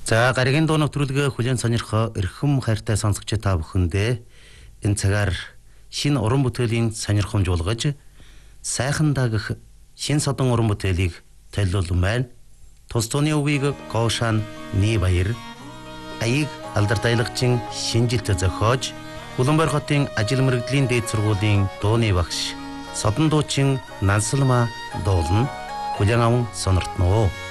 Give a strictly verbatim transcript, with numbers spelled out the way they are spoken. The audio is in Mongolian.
За гаригийн дуу нэвтрүүлгээ хүлээн сонирхоо эрхэм хайртай сонсогч та бүхэндээ энэ цагаар шинэ уран бүтээлийн сонирхомж болгож сайхан дагах шинэ содон уран бүтээлийг төлөвлөн байна. Тус тууны үгийг Гоошан Нибаяр аяг алдартай-лагчин шинжилт зохиож Улаанбаатар хотын ажил мэргэжлийн дээд сургуулийн дууны багш Содон дуучин Нансалма дуулна. Хүлээн аван сониртноо.